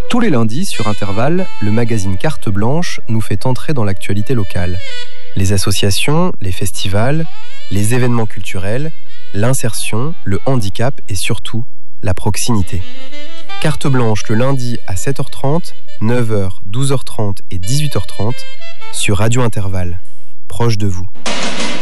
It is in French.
Tous les lundis sur Intervalle, le magazine Carte Blanche nous fait entrer dans l'actualité locale. Les associations, les festivals, les événements culturels, l'insertion, le handicap et surtout la proximité. Carte Blanche le lundi à 7h30, 9h, 12h30 et 18h30 sur Radio Intervalle, proche de vous.